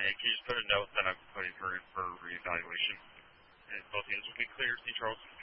And can you just put a note that I'm putting her in for reevaluation? And both hands will be clear. See, Charles?